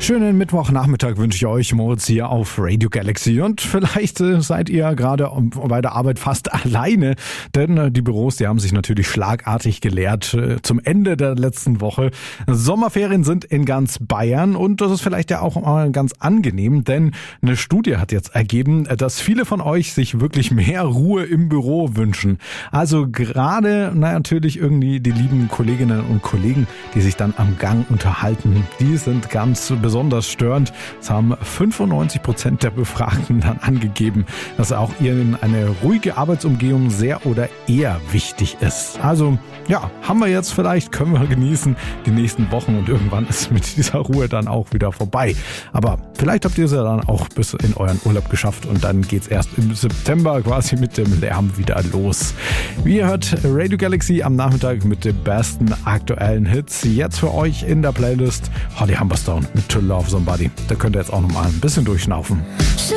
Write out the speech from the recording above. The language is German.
Schönen Mittwochnachmittag wünsche ich euch, Moritz hier auf Radio Galaxy. Und vielleicht seid ihr gerade bei der Arbeit fast alleine, denn die Büros, die haben sich natürlich schlagartig geleert zum Ende der letzten Woche. Sommerferien sind in ganz Bayern und das ist vielleicht ja auch mal ganz angenehm, denn eine Studie hat jetzt ergeben, dass viele von euch sich wirklich mehr Ruhe im Büro wünschen. Also gerade natürlich irgendwie die lieben Kolleginnen und Kollegen, die sich dann am Gang unterhalten, die sind ganz besonders störend. Es haben 95% der Befragten dann angegeben, dass auch ihnen eine ruhige Arbeitsumgebung sehr oder eher wichtig ist. Also ja, haben wir jetzt vielleicht, können wir genießen die nächsten Wochen und irgendwann ist mit dieser Ruhe dann auch wieder vorbei. Aber vielleicht habt ihr es ja dann auch bis in euren Urlaub geschafft und dann geht's erst im September quasi mit dem Lärm wieder los. Wie ihr hört, Radio Galaxy am Nachmittag mit den besten aktuellen Hits. Jetzt für euch in der Playlist Holly Humberstone mit To Love Somebody. Da könnt ihr jetzt auch nochmal ein bisschen durchschnaufen.